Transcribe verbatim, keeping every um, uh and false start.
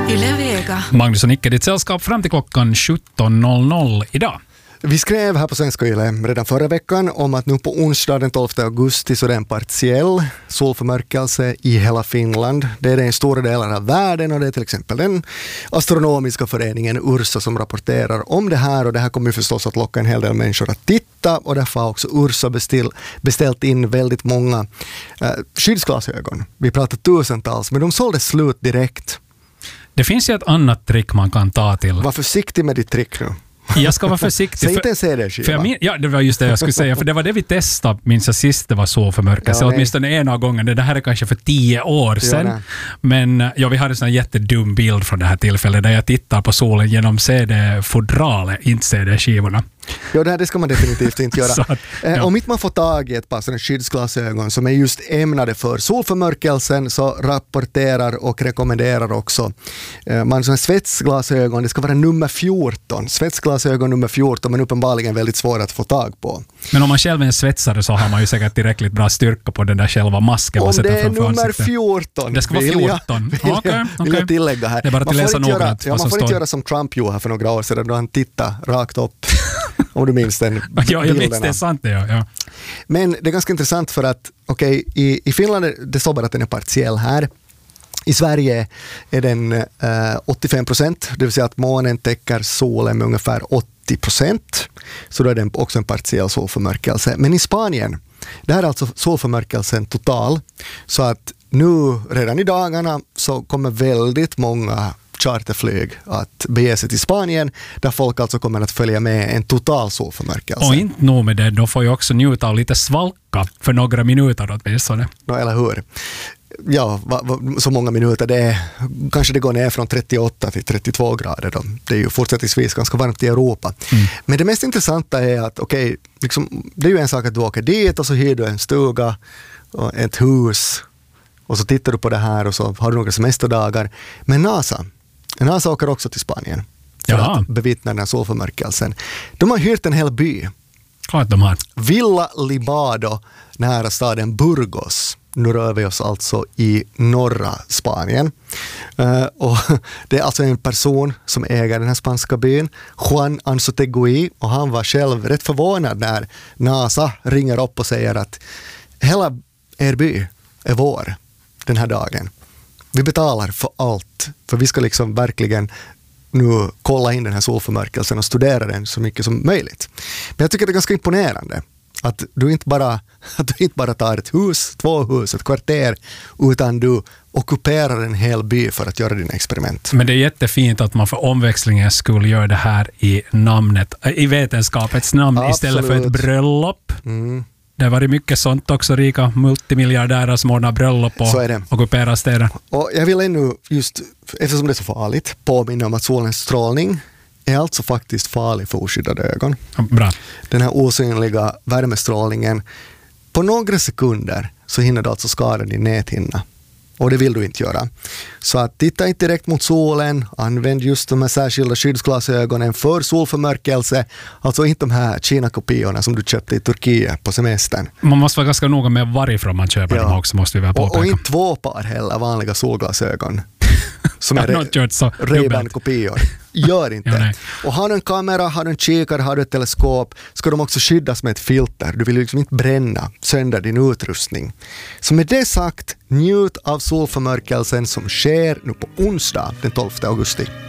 Yle Vega. Magnus och Nicke, ditt sällskap fram till klockan sjutton noll noll idag. Vi skrev här på Svenska Yle redan förra veckan om att nu på onsdag den tolfte augusti så är det en partiell solförmörkelse i hela Finland. Det är det i stora delar av världen och det är till exempel den astronomiska föreningen Ursa som rapporterar om det här, och det här kommer ju förstås att locka en hel del människor att titta, och därför har också Ursa bestill, beställt in väldigt många eh, skyddsglasögon. Vi pratar tusentals, men de sålde slut direkt. Det finns ju ett annat trick man kan ta till. Var försiktig med ditt trick nu. Jag ska vara försiktig. Säg inte en C D-skiva. För jag min, ja, det var just det jag skulle säga. För det var det vi testade, minns jag sist det var så för mörka. Ja, så nej. åtminstone en av gången. Det här är kanske för tio år sedan. Ja, men ja, vi hade en sån här jättedum bild från det här tillfället där jag tittar på solen genom C D-fodralet, inte C D-skivorna. Ja, det här det ska man definitivt inte göra. Så att, ja. eh, om inte man får tag i ett par sådana skyddsglasögon som är just ämnade för solförmörkelsen, så rapporterar och rekommenderar också eh, man sådana svetsglasögon, det ska vara nummer fjorton. Svetsglasögon nummer fjorton, men uppenbarligen väldigt svåra att få tag på. Men om man själv är en svetsare så har man ju säkert tillräckligt bra styrka på den där själva masken. Om sätter det är framför nummer ansiktet. fjorton. Det ska vara fjorton. Vill jag, vill jag, okay, vill jag tillägga här. Det är bara att man får läsa inte göra, noggrant ja, vad man som får inte står. göra som Trump gjorde här för några år sedan då han tittade rakt upp. Om du minns den Ja, jag minns bilderna. det, är sant det, ja. ja. Men det är ganska intressant för att okej, okay, i, i Finland är det så bara att den är partiell här. I Sverige är den eh, åttiofem procent, det vill säga att månen täcker solen med ungefär åttio procent. Så då är den också en partiell solförmörkelse. Men i Spanien, det här är alltså solförmörkelsen total. Så att nu, redan i dagarna, så kommer väldigt många charterflyg att bege sig till Spanien, där folk alltså kommer att följa med en total solförmörkelse. Och inte nog med det, då får jag också njuta av lite svalka för några minuter åtminstone. No, eller hur? Ja, va, va, så många minuter, det är, kanske det går ner från trettioåtta till trettiotvå grader då. Det är ju fortsättningsvis ganska varmt i Europa. Mm. Men det mest intressanta är att okej, okay, liksom, det är ju en sak att du åker dit och så hyr du en stuga och ett hus och så tittar du på det här och så har du några semesterdagar. Men NASA, NASA åker också till Spanien för Jaha. att bevittna den här solförmörkelsen. De har hyrt en hel by. Klart de har. Villa Libado nära staden Burgos. Nu rör vi oss alltså i norra Spanien. Uh, och det är alltså en person som äger den här spanska byn, Juan Anzotegui, och han var själv rätt förvånad när NASA ringer upp och säger att hela er by är vår den här dagen. Vi betalar för allt, för vi ska liksom verkligen nu kolla in den här solförmörkelsen och studera den så mycket som möjligt. Men jag tycker det är ganska imponerande att du inte bara, att du inte bara tar ett hus, två hus, ett kvarter, utan du ockuperar en hel by för att göra dina experiment. Men det är jättefint att man för omväxlingens skull gör det här i namnet, i vetenskapets namn. Absolut. Istället för ett bröllop. Mm. Det har varit mycket sånt också, rika multimiljonärer som ordnar bröllop och ockuperar städer. Och jag vill ännu, just eftersom det är så farligt, påminna om att solens strålning är alltså faktiskt farlig för oskyddade ögon. Bra. Den här osynliga värmestrålningen, på några sekunder så hinner det alltså skada din näthinna. Och det vill du inte göra. Så att titta inte direkt mot solen, använd just de här särskilda skyddsglasögonen för solförmörkelse, alltså inte de här Kina-kopiorna som du köpte i Turkiet på semestern. Man måste vara ganska noga med varifrån man köper ja. dem också, måste vi väl påpeka. Och, och inte två par heller vanliga solglasögon. Som är Ray-Ban-kopior. Gör inte. Ja, och har du en kamera, har du en kikare, har du ett teleskop, ska de också skyddas med ett filter. Du vill liksom inte bränna sönder din utrustning. Så med det sagt, njut av solförmörkelsen som sker nu på onsdag den tolfte augusti.